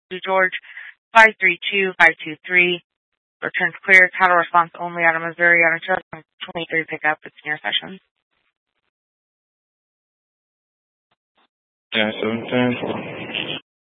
to George, 532523. Returns clear. Title response only out of Missouri on a 2023 pickup. It's near sessions. Yeah, 710.